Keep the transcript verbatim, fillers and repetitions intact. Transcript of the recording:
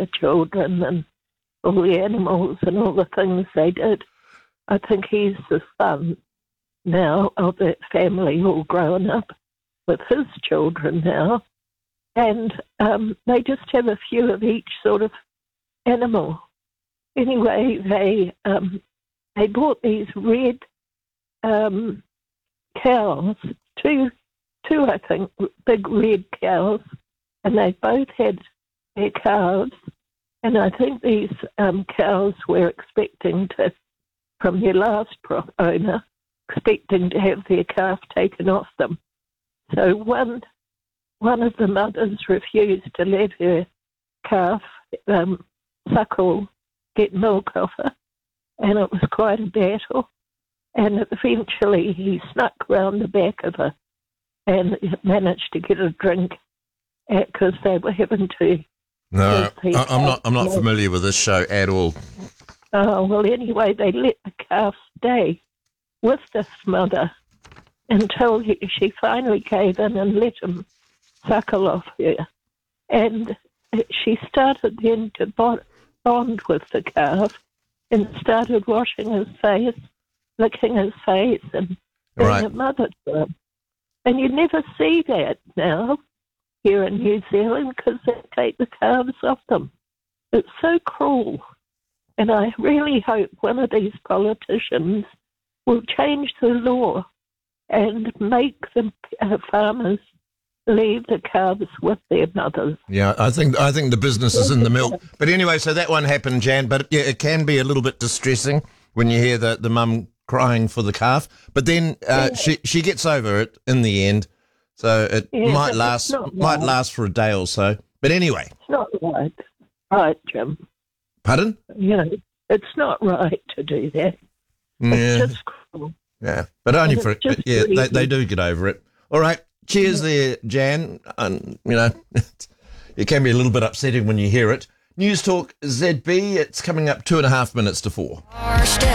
the children and all the animals and all the things they did. I think he's the son now of that family all grown up with his children now. And um, they just have a few of each sort of animal. Anyway, they um, they bought these red um, cows, two, two, I think, big red cows, and they both had their calves. And I think these um, cows were expecting to, from their last pro- owner, expecting to have their calf taken off them. So one one of the mothers refused to let her calf um, suckle, get milk off her, and it was quite a battle. And eventually he snuck round the back of her and managed to get a drink because they were having to. No, I, I'm not. I'm not familiar with this show at all. Oh well. Anyway, they let the calf stay with this mother until he, she finally gave in and let him suckle off her, and she started then to bond, bond with the calf and started washing his face, licking his face, and being Right. a mother to him. And you never see that now here in New Zealand because they take the calves off them. It's so cruel. And I really hope one of these politicians will change the law and make the uh, farmers leave the calves with their mothers. Yeah, I think I think the business is in the milk. But anyway, so that one happened, Jan. But yeah, it can be a little bit distressing when you hear the, the mum crying for the calf. But then uh, Yeah. she she gets over it in the end. So it Yeah, might but it's last not might right. last for a day or so. But anyway, It's not right. Right, Jim. pardon? You know, it's not right to do that. Yeah, It's just cruel. yeah. But only and for it's just yeah, they greedy. they do get over it. All right. Cheers there, Jan. And, you know, it can be a little bit upsetting when you hear it. News Talk Z B, it's coming up two and a half minutes to four. Our step.